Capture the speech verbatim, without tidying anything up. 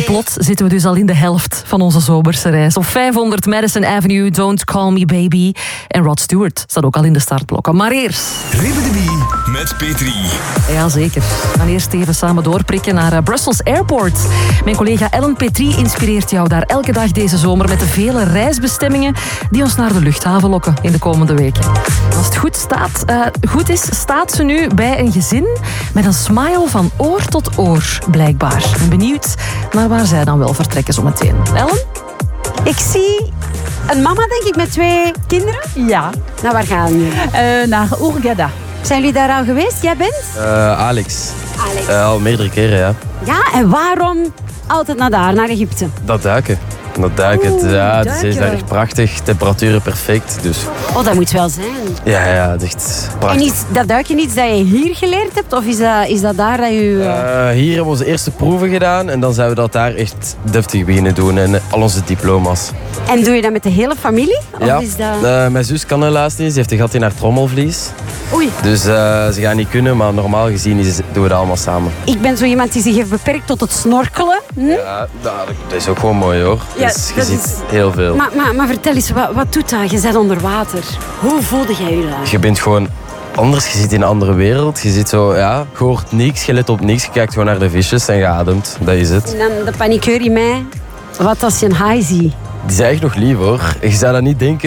plots zitten we dus al in de helft van onze zomerse reis. Op vijfhonderd Madison Avenue, Don't Call Me Baby. En Rod Stewart staat ook al in de startblokken. Maar eerst... Ribbidi met Petri. Jazeker. We gaan eerst even samen doorprikken naar Brussels Airport. Mijn collega Ellen Petri inspireert jou daar elke dag deze zomer met de vele reisbestemmingen die ons naar de luchthaven lokken in de komende weken. Als het goed, staat, uh, goed is, staat ze nu bij een gezin met een smile van oor tot oor, blijkbaar. Ik ben benieuwd naar waar zij dan wel vertrekken zometeen. Ellen? Ik zie een mama, denk ik, met twee kinderen. Ja. Nou, waar gaan jullie? Uh, naar Hurghada. Zijn jullie daar al geweest? Jij bent? Uh, Alex. Alex. Uh, al meerdere keren, ja. Ja, en waarom altijd naar daar, naar Egypte? Dat duiken. Dat duiken. Oeh, ja, het duiken. is daar echt prachtig. Temperaturen perfect. Dus. Oh, dat moet wel zijn. Ja, ja, het is echt prachtig. En is dat duiken iets dat je hier geleerd hebt? Of is dat, is dat daar dat je... Uh... Uh, hier hebben we onze eerste proeven gedaan. En dan zijn we dat daar echt deftig beginnen doen. En al onze diploma's. En doe je dat met de hele familie? Of ja. is dat... Uh, mijn zus kan helaas niet. Ze heeft een gat in haar trommelvlies. Oei. Dus uh, ze gaan niet kunnen. Maar normaal gezien is, doen we dat allemaal samen. Ik ben zo iemand die zich heeft beperkt tot het snorkelen. Hm? Ja, dat, dat is ook gewoon mooi hoor. Ja, dus je dat ziet is- heel veel. Maar, maar, maar vertel eens, wat, wat doet dat? Je bent onder water. Hoe voelde jij je daar? Je bent gewoon anders, je zit in een andere wereld. Je zit zo, ja, je hoort niks, je let op niks. Je kijkt gewoon naar de visjes en je ademt. Dat is het. En dan de paniekeur in mij. Wat als je een haai ziet? Die zijn echt nog lief hoor. Je zou dat niet denken.